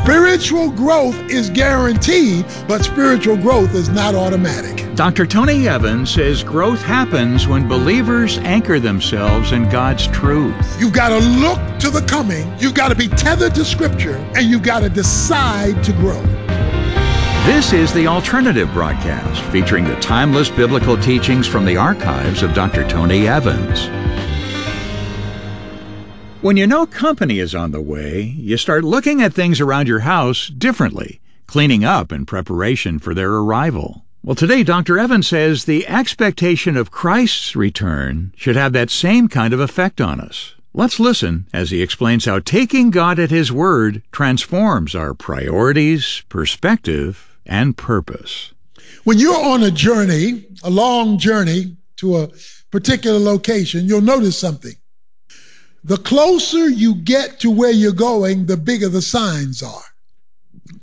Spiritual growth is guaranteed, but spiritual growth is not automatic. Dr. Tony Evans says growth happens when believers anchor themselves in God's truth. You've got to look to the coming. You've got to be tethered to Scripture, and you've got to decide to grow. This is The Alternative Broadcast, featuring the timeless biblical teachings from the archives of Dr. Tony Evans. When you know company is on the way, you start looking at things around your house differently, cleaning up in preparation for their arrival. Well, today, Dr. Evans says the expectation of Christ's return should have that same kind of effect on us. Let's listen as he explains how taking God at His word transforms our priorities, perspective, and purpose. When you're on a journey, a long journey to a particular location, you'll notice something. The closer you get to where you're going, the bigger the signs are.